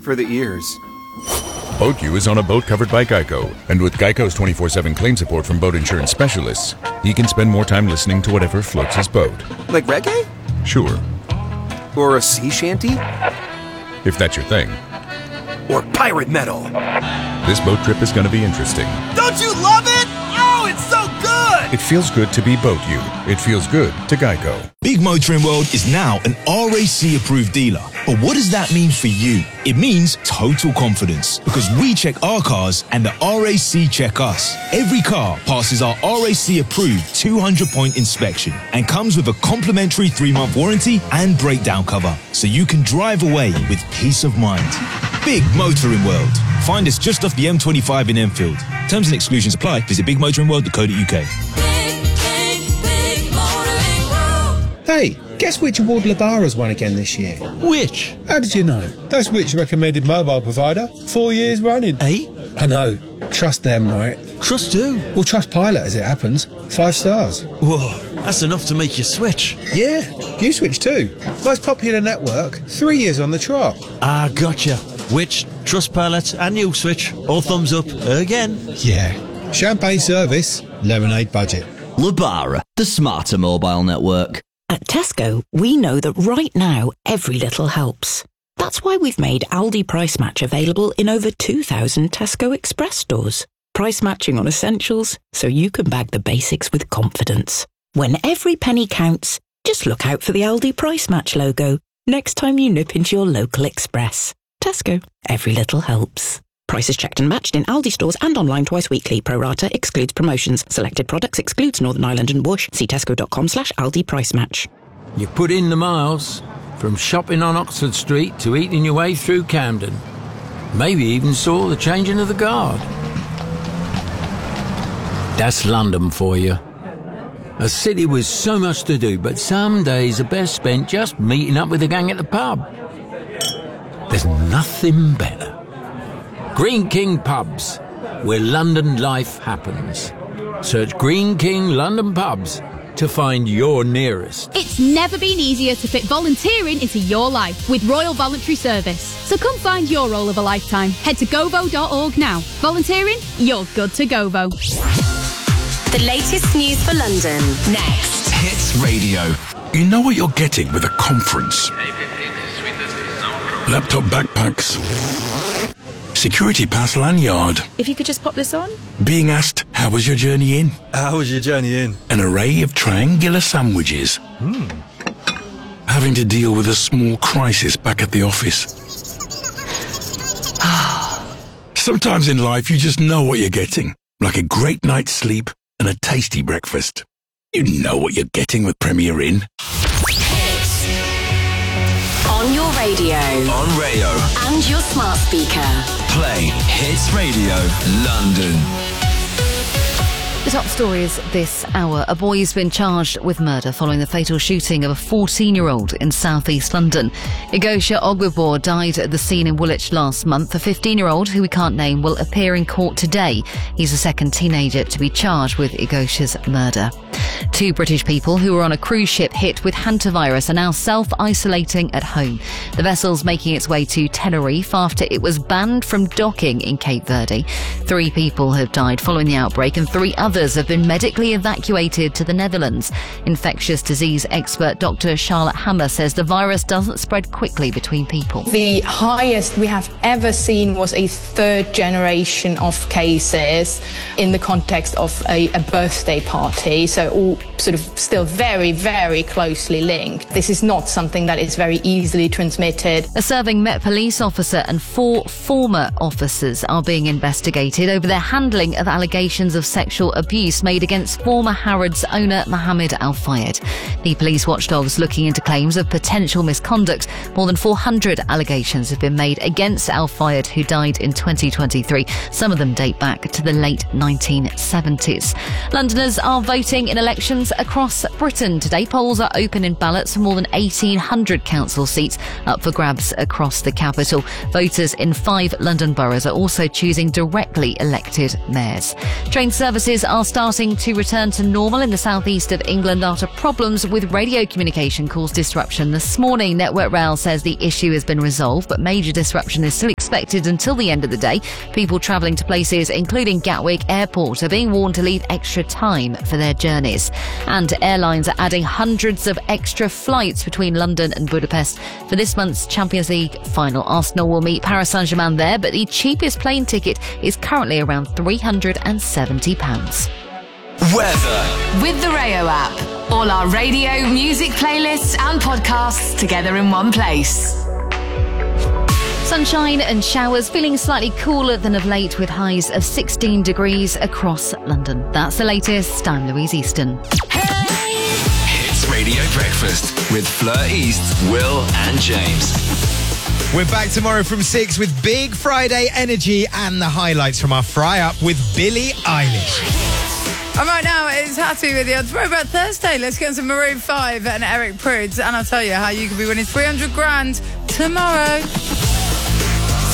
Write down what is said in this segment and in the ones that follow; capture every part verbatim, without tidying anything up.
for the ears. Boat U is on a boat covered by Geico, and with Geico's twenty-four seven claim support from boat insurance specialists, he can spend more time listening to whatever floats his boat. Like reggae? Sure. Or a sea shanty? If that's your thing. Or pirate metal? This boat trip is going to be interesting. Don't you love it? Oh, it's so good! It feels good to be Boat U. It feels good to Geico. Big Motoring World is now an R A C approved dealer. But what does that mean for you? It means total confidence, because we check our cars and the R A C check us. Every car passes our R A C approved two hundred point inspection and comes with a complimentary three month warranty and breakdown cover, so you can drive away with peace of mind. Big Motoring World. Find us just off the M twenty-five in Enfield. Terms and exclusions apply. Visit big motoring world dot co dot uk. Hey, guess which award Labara's won again this year? Which? How did you know? That's which recommended mobile provider. Four years running. Eh? I know. Trust them, right? Trust who? Well, trust Pilot as it happens. Five stars. Whoa, that's enough to make you switch. Yeah, you switch too. Most popular network. Three years on the trot. Ah, gotcha. Which, Trustpilot and you switch. All thumbs up again. Yeah. Champagne service. Lemonade budget. Labara, the smarter mobile network. At Tesco, we know that right now, every little helps. That's why we've made Aldi Price Match available in over two thousand Tesco Express stores. Price matching on essentials, so you can bag the basics with confidence. When every penny counts, just look out for the Aldi Price Match logo next time you nip into your local Express. Tesco, every little helps. Prices checked and matched in Aldi stores and online twice weekly. Pro rata excludes promotions. Selected products excludes Northern Ireland and Bush. See tesco.com slash Aldi Price Match. You put in the miles, from shopping on Oxford Street to eating your way through Camden. Maybe even saw the changing of the guard. That's London for you. A city with so much to do, but some days are best spent just meeting up with the gang at the pub. There's nothing better. Green King Pubs, where London life happens. Search Green King London Pubs to find your nearest. It's never been easier to fit volunteering into your life with Royal Voluntary Service. So come find your role of a lifetime. Head to govo dot org now. Volunteering? You're good to Govo. The latest news for London. Next. Hits Radio. You know what you're getting with a conference. Laptop backpacks. Security pass lanyard. If you could just pop this on. Being asked, how was your journey in? How was your journey in? An array of triangular sandwiches. Hmm. Having to deal with a small crisis back at the office. Sometimes in life you just know what you're getting. Like a great night's sleep and a tasty breakfast. You know what you're getting with Premier Inn. Hits. On your radio. On radio. And your smart speaker. Play Hits Radio London. The top stories this hour. A boy has been charged with murder following the fatal shooting of a fourteen-year-old in south-east London. Igosha Ogbibor died at the scene in Woolwich last month. A fifteen-year-old, who we can't name, will appear in court today. He's the second teenager to be charged with Igosha's murder. Two British people who were on a cruise ship hit with hantavirus are now self-isolating at home. The vessel's making its way to Tenerife after it was banned from docking in Cape Verde. Three people have died following the outbreak and three others have been medically evacuated to the Netherlands. Infectious disease expert Doctor Charlotte Hammer says the virus doesn't spread quickly between people. The highest we have ever seen was a third generation of cases in the context of a, a birthday party, so all sort of still very, very closely linked. This is not something that is very easily transmitted. A serving Met police officer and four former officers are being investigated over their handling of allegations of sexual abuse made against former Harrods owner Mohammed Al Fayed. The police watchdogs looking into claims of potential misconduct. More than four hundred allegations have been made against Al Fayed, who died in twenty twenty-three. Some of them date back to the late nineteen seventies. Londoners are voting in elections across Britain today. Polls are open in ballots for more than eighteen hundred council seats up for grabs across the capital. Voters in five London boroughs are also choosing directly elected mayors. Train services are are starting to return to normal in the southeast of England after problems with radio communication caused disruption this morning. Network Rail says the issue has been resolved, but major disruption is still expected until the end of the day. People travelling to places including Gatwick Airport are being warned to leave extra time for their journeys. And airlines are adding hundreds of extra flights between London and Budapest for this month's Champions League final. Arsenal will meet Paris Saint-Germain there, but the cheapest plane ticket is currently around three hundred seventy pounds. Weather. With the Rayo app. All our radio, music playlists and podcasts together in one place. Sunshine and showers, feeling slightly cooler than of late with highs of sixteen degrees across London. That's the latest. I'm Louise Easton. Hits Radio Breakfast with Fleur East, Will and James. We're back tomorrow from six with big Friday energy and the highlights from our Fry Up with Billie Eilish. And right now, it's Happy with you on Throwback Thursday. Let's get into Maroon five and Eric Prydz, and I'll tell you how you can be winning three hundred grand tomorrow.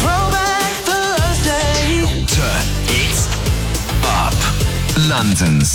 Throwback Thursday. Turn it up. London's